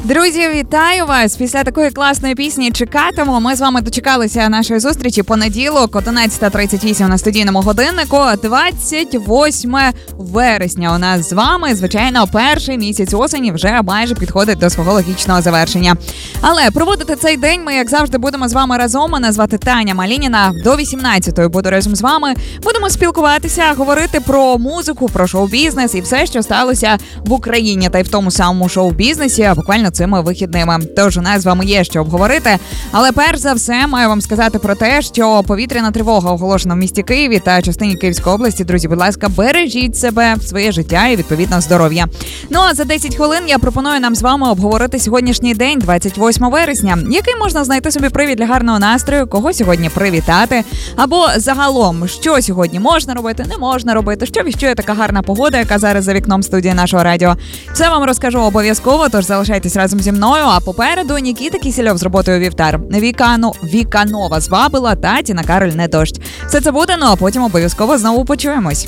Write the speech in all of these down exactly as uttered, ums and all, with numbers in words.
Друзі, вітаю вас! Після такої класної пісні «Чекатиму» ми з вами дочекалися нашої зустрічі понеділок, одинадцята тридцять вісім на студійному годиннику, двадцять восьме вересня. У нас з вами, звичайно, перший місяць осені вже майже підходить до свого логічного завершення. Але проводити цей день ми, як завжди, будемо з вами разом. Мене звати Таня Малініна. До вісімнадцятої буду разом з вами. Будемо спілкуватися, говорити про музику, про шоу-бізнес і все, що сталося в Україні та й в тому самому шоу-бізнесі, а буквально цими вихідними. Тож у нас з вами є що обговорити. Але перш за все маю вам сказати про те, що повітряна тривога оголошена в місті Києві та частині Київської області. Друзі, будь ласка, бережіть себе, своє життя і, відповідно, здоров'я. Ну а за десять хвилин я пропоную нам з вами обговорити сьогоднішній день, двадцять восьме вересня, який можна знайти собі привід для гарного настрою, кого сьогодні привітати, або загалом, що сьогодні можна робити, не можна робити, що віщує така гарна погода, яка зараз за вікном студії нашого радіо. Все вам розкажу обов'язково, тож залишайтесь разом зі мною, а попереду Нікіта Кісельов з роботою «Вівтар», Вікану, Віканова «Звабила» та Тіна Кароль «Не дощ». Все це буде, ну а потім обов'язково знову почуємось.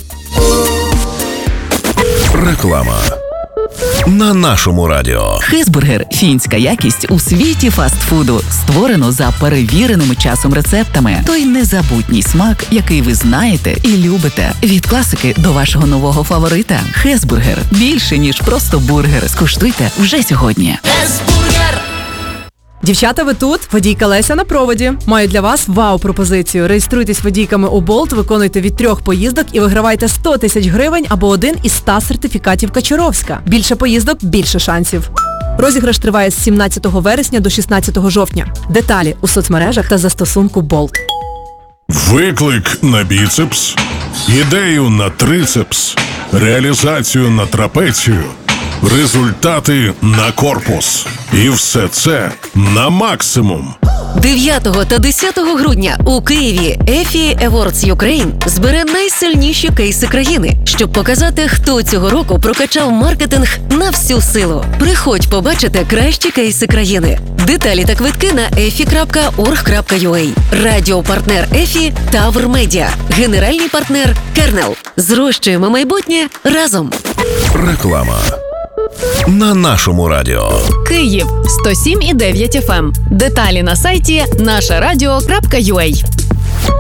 Реклама на нашому радіо. Хезбургер – фінська якість у світі фастфуду. Створено за перевіреними часом рецептами. Той незабутній смак, який ви знаєте і любите. Від класики до вашого нового фаворита. Хезбургер – більше, ніж просто бургер. Скуштуйте вже сьогодні. Хезбургер! Дівчата, ви тут? Водійка Леся на проводі. Маю для вас вау-пропозицію. Реєструйтесь водійками у Болт, виконуйте від трьох поїздок і вигравайте сто тисяч гривень або один із ста сертифікатів Качуровська. Більше поїздок – більше шансів. Розіграш триває з сімнадцятого вересня до шістнадцятого жовтня. Деталі у соцмережах та застосунку Болт. Виклик на біцепс, ідею на трицепс, реалізацію на трапецію, результати на корпус. І все це на максимум. дев'ятого та десятого грудня у Києві ефі Awards Ukraine збере найсильніші кейси країни, щоб показати, хто цього року прокачав маркетинг на всю силу. Приходь побачити кращі кейси країни. Деталі та квитки на ефі крапка орг крапка ю а. Радіопартнер ефі Тавр Медіа. Генеральний партнер Кернел. Зрощуємо майбутнє разом. Реклама на нашому радіо. Київ сто сім і дев'ять еф ем. Деталі на сайті наша радіо крапка ю а.